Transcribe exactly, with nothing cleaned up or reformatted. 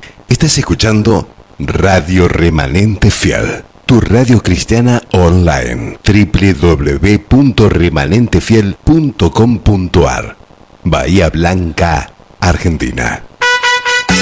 Estás escuchando Radio Remanente Fiel, tu radio cristiana online, doble u doble u doble u punto remanente fiel punto com punto a r, Bahía Blanca, Argentina.